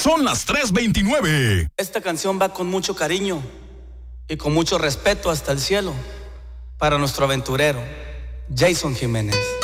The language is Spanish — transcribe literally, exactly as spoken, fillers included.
Son las tres veintinueve. Esta canción va con mucho cariño y con mucho respeto hasta el cielo para nuestro aventurero, Jason Jiménez.